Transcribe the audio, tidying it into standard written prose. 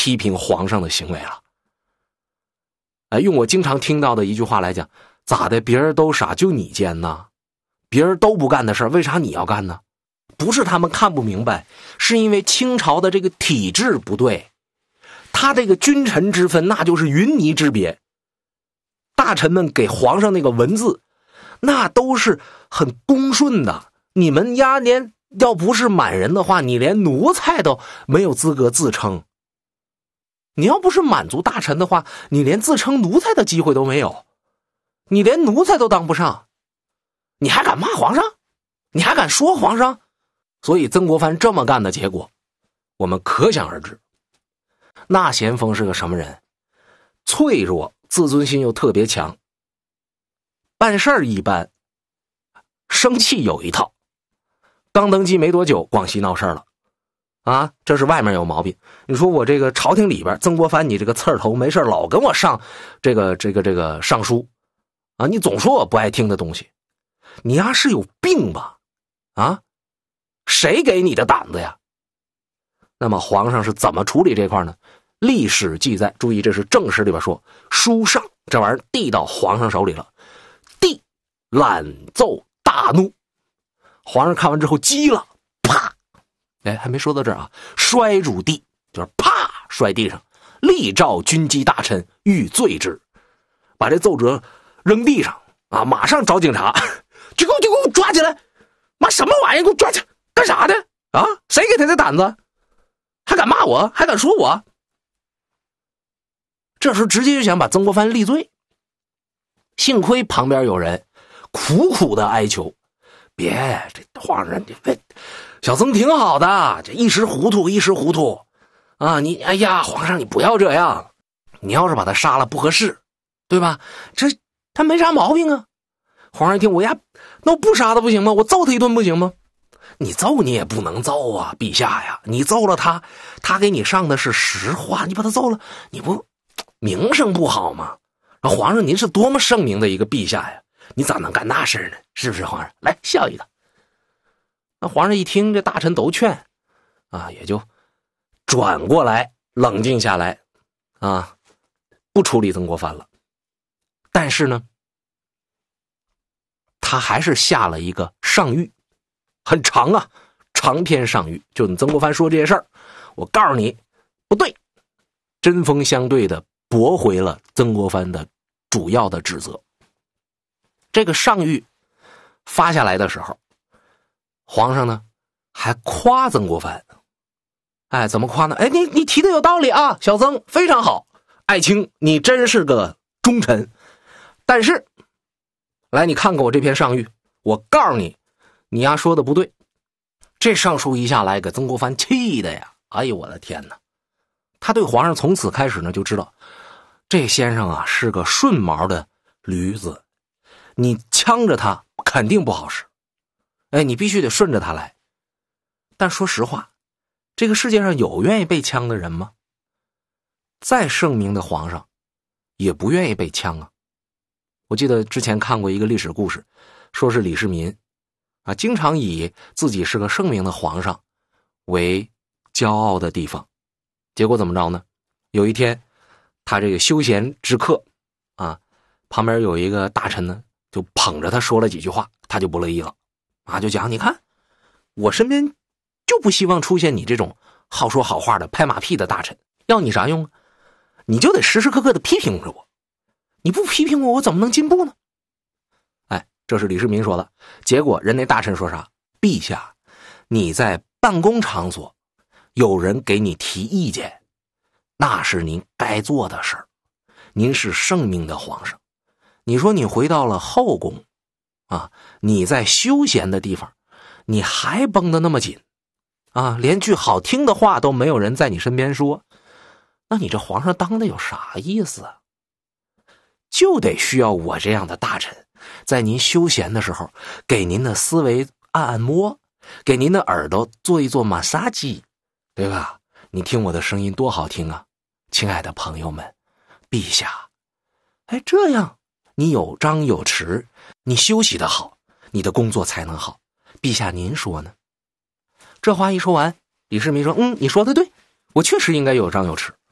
批评皇上的行为了。用我经常听到的一句话来讲，咋的，别人都傻就你奸呢？别人都不干的事儿，为啥你要干呢？不是他们看不明白，是因为清朝的这个体制不对，他这个君臣之分那就是云泥之别。大臣们给皇上那个文字，那都是很恭顺的，你们呀连要不是满人的话，你连奴才都没有资格自称。你要不是满族大臣的话，你连自称奴才的机会都没有，你连奴才都当不上，你还敢骂皇上？你还敢说皇上？所以曾国藩这么干的结果，我们可想而知。那咸丰是个什么人？脆弱，自尊心又特别强，办事儿一般，生气有一套。刚登基没多久，广西闹事了啊，这是外面有毛病。你说我这个朝廷里边，曾国藩你这个刺儿头没事老跟我上这个上书啊，你总说我不爱听的东西，你呀是有病吧？啊，谁给你的胆子呀？那么皇上是怎么处理这块呢？历史记载，注意这是正史里边说，书上这玩意儿递到皇上手里了，递懒奏大怒。皇上看完之后急了，啪，还没说到这儿啊，摔入地，就是啪摔地上，力召军机大臣欲罪之，把这奏折扔地上啊，马上找警察，就给我抓起来，妈什么玩意儿，给我抓起来，干啥的啊？谁给他的胆子？还敢骂我，还敢说我？这时候直接就想把曾国藩立罪，幸亏旁边有人苦苦的哀求，别，这皇上这小曾挺好的，这一时糊涂啊！你哎呀，皇上你不要这样，你要是把他杀了不合适，对吧？这他没啥毛病啊。皇上一听，我呀，那我不杀他不行吗？我揍他一顿不行吗？你揍你也不能揍啊，陛下呀！你揍了他，他给你上的是实话，你把他揍了，你不名声不好吗？皇上您是多么圣明的一个陛下呀，你咋能干那事呢？是不是皇上？来笑一个。那皇上一听这大臣都劝啊，也就转过来冷静下来啊，不处理曾国藩了。但是呢，他还是下了一个上谕，很长啊，长篇上谕，就你曾国藩说这些事儿，我告诉你不对，针锋相对的驳回了曾国藩的主要的指责。这个上谕发下来的时候，皇上呢还夸曾国藩，怎么夸呢？你提的有道理啊，小曾非常好，爱卿你真是个忠臣。但是来你看看我这篇上谕，我告诉你，你呀说的不对。这上书一下来，给曾国藩气的呀，哎呦我的天哪！他对皇上从此开始呢就知道，这先生啊是个顺毛的驴子，你呛着他肯定不好使，你必须得顺着他来。但说实话，这个世界上有愿意被呛的人吗？再圣明的皇上也不愿意被呛啊。我记得之前看过一个历史故事，说是李世民啊，经常以自己是个圣明的皇上为骄傲的地方。结果怎么着呢？有一天他这个休闲之客啊，旁边有一个大臣呢就捧着他说了几句话，他就不乐意了啊，就讲你看我身边就不希望出现你这种好说好话的拍马屁的大臣，要你啥用啊？你就得时时刻刻的批评着我，你不批评我，我怎么能进步呢？这是李世民说的。结果人那大臣说啥？陛下，你在办公场所有人给你提意见，那是您该做的事儿，您是圣明的皇上。你说你回到了后宫啊，你在休闲的地方你还绷得那么紧啊，连句好听的话都没有人在你身边说，那你这皇上当的有啥意思啊？就得需要我这样的大臣在您休闲的时候给您的思维按按摩，给您的耳朵做一做马杀鸡，对吧？你听我的声音多好听啊，亲爱的朋友们，陛下，这样你有张有弛，你休息的好，你的工作才能好。陛下您说呢？这话一说完，李世民说你说的对，我确实应该有张有弛